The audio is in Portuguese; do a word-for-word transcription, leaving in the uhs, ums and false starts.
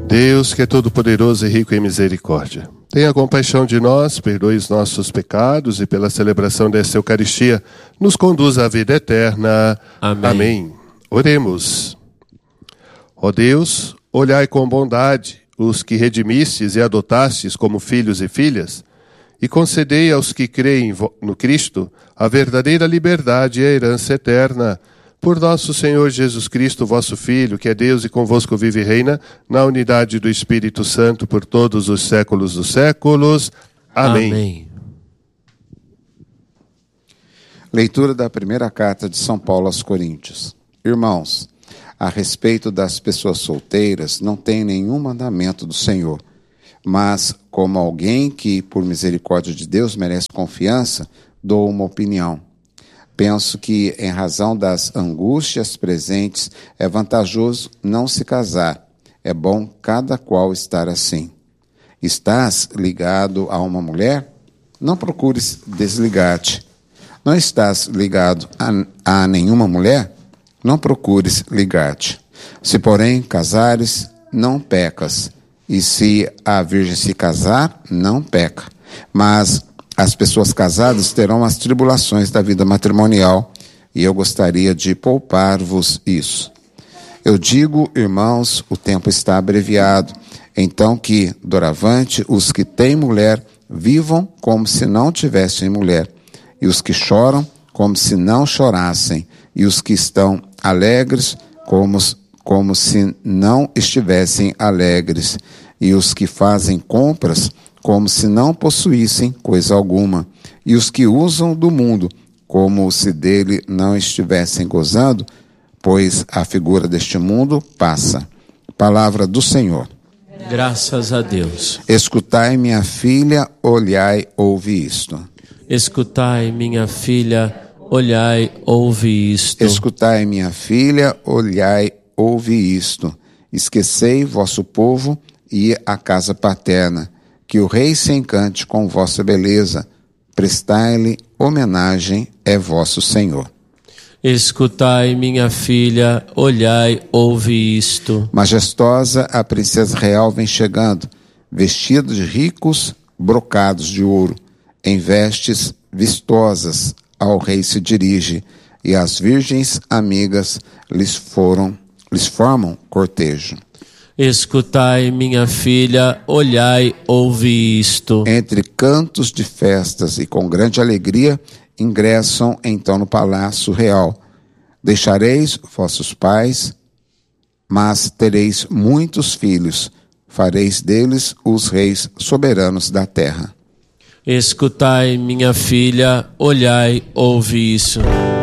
Deus, que é todo-poderoso e rico em misericórdia, tenha compaixão de nós, perdoe os nossos pecados e pela celebração desta Eucaristia nos conduza à vida eterna. Amém. Amém. Oremos. Ó Deus, olhai com bondade os que redimistes e adotastes como filhos e filhas, e concedei aos que creem no Cristo a verdadeira liberdade e a herança eterna. Por nosso Senhor Jesus Cristo, vosso Filho, que é Deus e convosco vive e reina, na unidade do Espírito Santo, por todos os séculos dos séculos. Amém. Amém. Leitura da primeira carta de São Paulo aos Coríntios. Irmãos, a respeito das pessoas solteiras, não tem nenhum mandamento do Senhor. Mas, como alguém que, por misericórdia de Deus, merece confiança, dou uma opinião. Penso que, em razão das angústias presentes, é vantajoso não se casar. É bom cada qual estar assim. Estás ligado a uma mulher? Não procures desligar-te. Não estás ligado a, a nenhuma mulher? Não procures ligar-te. Se, porém, casares, não pecas. E se a virgem se casar, não peca. Mas as pessoas casadas terão as tribulações da vida matrimonial, e eu gostaria de poupar-vos isso. Eu digo, irmãos, o tempo está abreviado, então que, doravante, os que têm mulher vivam como se não tivessem mulher, e os que choram como se não chorassem, e os que estão alegres como, como se não estivessem alegres, e os que fazem compras como se não possuíssem coisa alguma, e os que usam do mundo, como se dele não estivessem gozando, pois a figura deste mundo passa. Palavra do Senhor. Graças a Deus. Escutai, minha filha, olhai, ouve isto. Escutai, minha filha, olhai, ouve isto. Escutai, minha filha, olhai, ouve isto. Esquecei vosso povo e a casa paterna, que o rei se encante com vossa beleza, prestai-lhe homenagem, é vosso Senhor. Escutai, minha filha, olhai, ouve isto. Majestosa, a princesa real vem chegando, vestida de ricos brocados de ouro, em vestes vistosas, ao rei se dirige, e as virgens amigas lhes foram, lhes formam cortejo. Escutai, minha filha, olhai, ouve isto. Entre cantos de festas e com grande alegria, ingressam então no palácio real. Deixareis vossos pais, mas tereis muitos filhos, fareis deles os reis soberanos da terra. Escutai, minha filha, olhai, ouve isso.